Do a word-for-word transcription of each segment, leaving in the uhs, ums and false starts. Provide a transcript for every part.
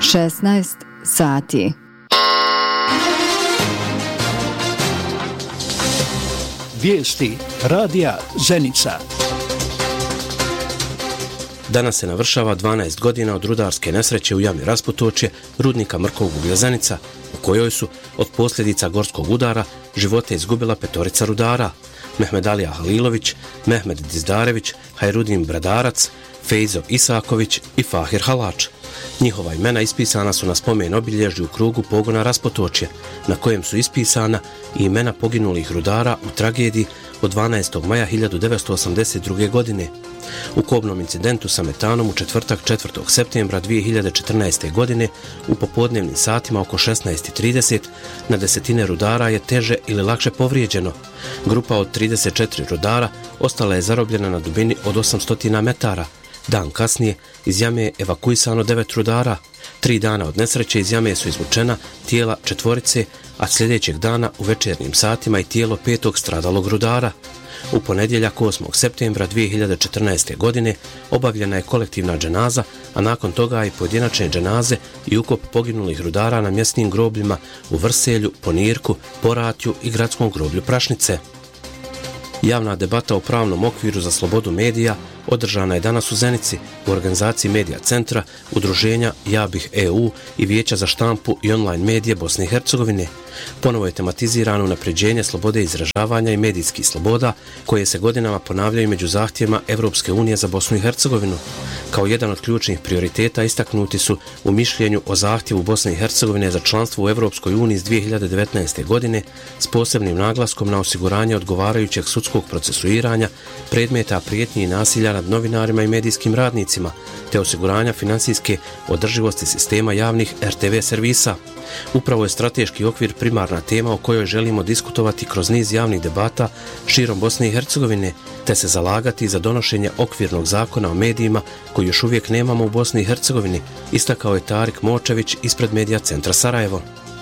šesnaest sati. Vijesti radija Zenica. Danas se navršava dvanaest godina od rudarske nesreće u jami Rasputočje rudnika Mrkovog uglja Zenica, u kojoj su od posljedica gorskog udara živote izgubila petorica rudara: Mehmedalija Halilović, Mehmed Dizdarević, Hajrudin Bradarac, Fejzo Isaković i Fahir Halač. Njihova imena ispisana su na spomen obilježju u krugu pogona Rasputočje, na kojem su ispisana i imena poginulih rudara u tragediji od dvanaestog maja hiljadu devetsto osamdeset druge. godine. U kobnom incidentu sa metanom u četvrtak četvrtog septembra dvije hiljade četrnaeste. godine u popodnevnim satima oko šesnaest i trideset na desetine rudara je teže ili lakše povrijeđeno. Grupa od trideset četiri rudara ostala je zarobljena na dubini od osamsto metara. Dan kasnije iz jame je evakuisano devet rudara. Tri dana od nesreće iz jame su izvučena tijela četvorice, a sljedećeg dana u večernjim satima i tijelo petog stradalog rudara. U ponedjeljak osmog septembra dvije hiljade četrnaeste. godine obavljena je kolektivna dženaza, a nakon toga i pojedinačne dženaze i ukop poginulih rudara na mjesnim grobljima u Vrselju, Ponirku, Poratju i gradskom groblju Prašnice. Javna debata o pravnom okviru za slobodu medija održana je danas u Zenici u organizaciji Medija centra, udruženja Ja bih E U i Vijeća za štampu i online medije Bosne i Hercegovine. Ponovo je tematizirano unapređenje slobode izražavanja i medijskih sloboda koje se godinama ponavljaju među zahtjevima Evropske unije za Bosnu i Hercegovinu. Kao jedan od ključnih prioriteta istaknuti su u mišljenju o zahtjevu Bosne i Hercegovine za članstvo u Evropskoj uniji iz dvije hiljade devetnaeste. godine s posebnim naglaskom na osiguranje odgovarajućeg sudskog procesuiranja predmeta prijetnji i nasilja nad novinarima i medijskim radnicima, te osiguranja financijske održivosti sistema javnih R T V servisa. Upravo je strateški okvir primarna tema o kojoj želimo diskutovati kroz niz javnih debata širom Bosne i Hercegovine, te se zalagati za donošenje okvirnog zakona o medijima koji još uvijek nemamo u Bosni i Hercegovini, istakao je Tarik Močević ispred Medija centra Sarajevo.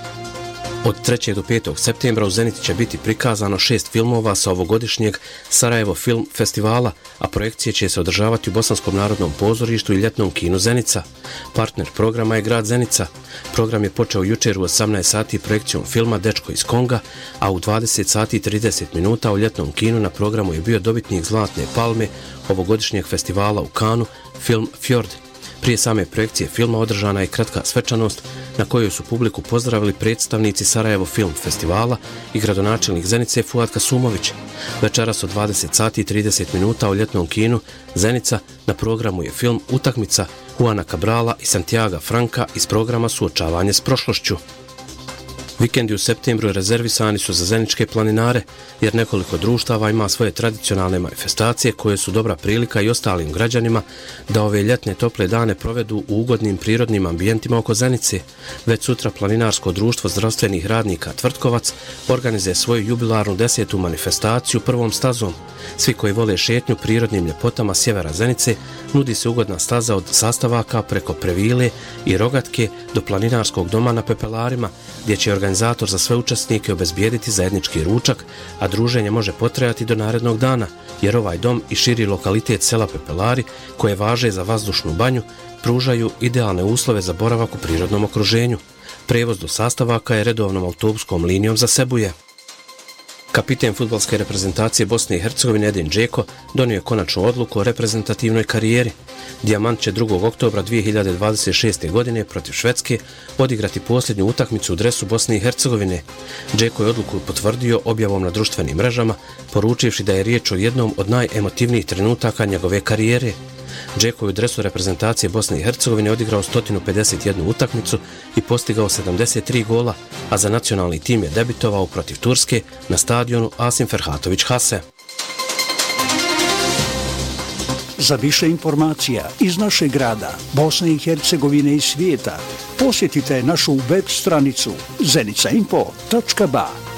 Od trećeg do petog septembra u Zenici će biti prikazano šest filmova sa ovogodišnjeg Sarajevo Film Festivala, a projekcije će se održavati u Bosanskom narodnom pozorištu i ljetnom kinu Zenica. Partner programa je grad Zenica. Program je počeo jučer u osamnaest sati projekcijom filma Dečko iz Konga, a u dvadeset sati i trideset minuta u ljetnom kinu na programu je bio dobitnik Zlatne palme ovogodišnjeg festivala u Kanu, film Fjord. Prije same projekcije filma održana je kratka svečanost na kojoj su publiku pozdravili predstavnici Sarajevo Film Festivala i gradonačelnik Zenice Fuad Kasumović. Večeras od dvadeset sati i trideset minuta u ljetnom kinu Zenica na programu je film Utakmica Juana Cabrala i Santiaga Franka iz programa Suočavanje s prošlošću. Vikendi u septembru rezervisani su za zeničke planinare, jer nekoliko društava ima svoje tradicionalne manifestacije koje su dobra prilika i ostalim građanima da ove ljetne tople dane provedu u ugodnim prirodnim ambijentima oko Zenice. Već sutra planinarsko društvo zdravstvenih radnika Tvrtkovac organizuje svoju jubilarnu desetu manifestaciju prvom stazom. Svi koji vole šetnju prirodnim ljepotama sjevera Zenice nudi se ugodna staza od sastavaka preko Previle i Rogatke do planinarskog doma na Pepelarima, gdje će organizator za sve učesnike obezbijediti zajednički ručak, a druženje može potrajati do narednog dana, jer ovaj dom i širi lokalitet sela Pepelari, koje važe za vazdušnu banju, pružaju idealne uslove za boravak u prirodnom okruženju. Prevoz do sastavaka je redovnom autobuskom linijom za Sebuje. Kapiten fudbalske reprezentacije Bosne i Hercegovine Edin Džeko donio je konačnu odluku o reprezentativnoj karijeri. Dijamant će drugog oktobra dvije hiljade dvadeset šeste. godine protiv Švedske odigrati posljednju utakmicu u dresu Bosne i Hercegovine. Džeko je odluku potvrdio objavom na društvenim mrežama, poručivši da je riječ o jednom od najemotivnijih trenutaka njegove karijere. Džeko je u dresu reprezentacije Bosne i Hercegovine odigrao sto pedeset jednu utakmicu i postigao sedamdeset tri gola, a za nacionalni tim je debitovao protiv Turske na stadionu Asim Ferhatović Hase. Za više informacija iz našeg grada, Bosne i Hercegovine i svijeta, posjetite našu web stranicu zenica info točka ba.